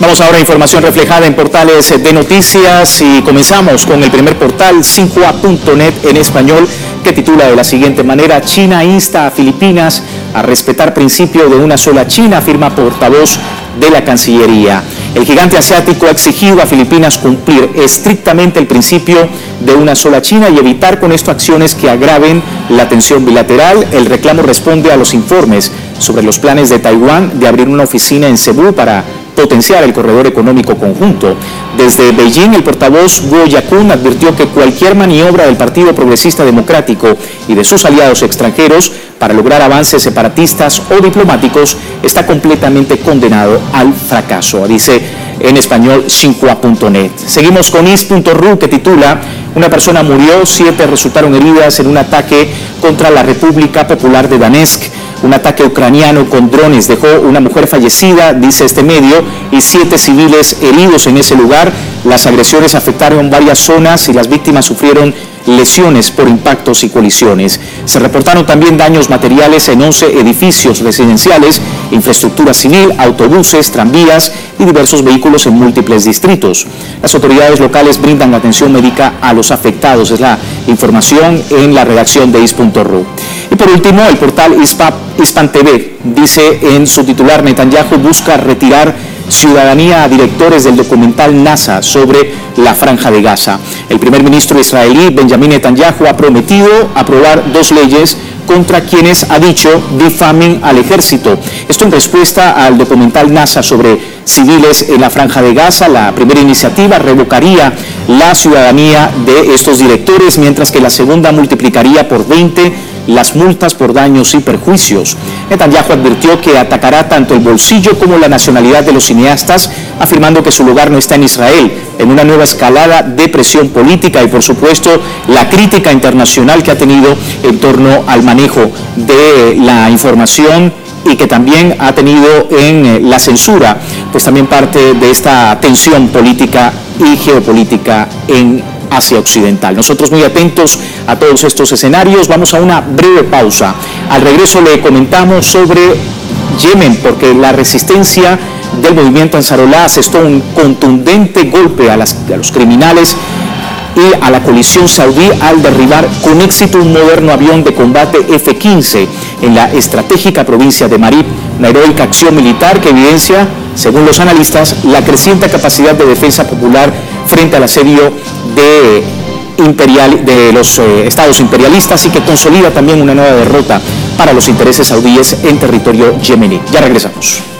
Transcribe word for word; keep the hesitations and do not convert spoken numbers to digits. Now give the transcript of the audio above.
Pasamos ahora a información reflejada en portales de noticias y comenzamos con el primer portal cinco a punto net en español, que titula de la siguiente manera: China insta a Filipinas a respetar principio de una sola China, afirma portavoz de la Cancillería. El gigante asiático ha exigido a Filipinas cumplir estrictamente el principio de una sola China y evitar con esto acciones que agraven la tensión bilateral. El reclamo responde a los informes sobre los planes de Taiwán de abrir una oficina en Cebú para potenciar el corredor económico conjunto. Desde Beijing, el portavoz Guo Yakun advirtió que cualquier maniobra del Partido Progresista Democrático y de sus aliados extranjeros para lograr avances separatistas o diplomáticos está completamente condenado al fracaso, dice en español cinco a punto net. Seguimos con is punto ru, que titula: una persona murió, siete resultaron heridas en un ataque contra la República Popular de Donetsk. Un ataque ucraniano con drones dejó una mujer fallecida, dice este medio, y siete civiles heridos en ese lugar. Las agresiones afectaron varias zonas y las víctimas sufrieron lesiones por impactos y colisiones. Se reportaron también daños materiales en once edificios residenciales, infraestructura civil, autobuses, tranvías y diversos vehículos en múltiples distritos. Las autoridades locales brindan atención médica a los afectados. Es la información en la redacción de is punto ru. Y por último, el portal Hispan T V dice en su titular: Netanyahu busca retirar ciudadanía a directores del documental NASA sobre la Franja de Gaza. El primer ministro israelí Benjamin Netanyahu ha prometido aprobar dos leyes contra quienes, ha dicho, difamen al ejército. Esto en respuesta al documental NASA sobre civiles en la Franja de Gaza. La primera iniciativa revocaría la ciudadanía de estos directores, mientras que la segunda multiplicaría por veinte las multas por daños y perjuicios. Netanyahu advirtió que atacará tanto el bolsillo como la nacionalidad de los cineastas, afirmando que su lugar no está en Israel, en una nueva escalada de presión política y, por supuesto, la crítica internacional que ha tenido en torno al manejo de la información y que también ha tenido en la censura, pues también parte de esta tensión política y geopolítica en Asia Occidental. Nosotros muy atentos a todos estos escenarios. Vamos a una breve pausa. Al regreso le comentamos sobre Yemen, porque la resistencia del movimiento Ansarullah asestó un contundente golpe a, las, a los criminales y a la coalición saudí al derribar con éxito un moderno avión de combate F quince en la estratégica provincia de Marib, una heroica acción militar que evidencia, según los analistas, la creciente capacidad de defensa popular frente al asedio de, imperial, de los eh, estados imperialistas, y que consolida también una nueva derrota para los intereses saudíes en territorio yemení. Ya regresamos.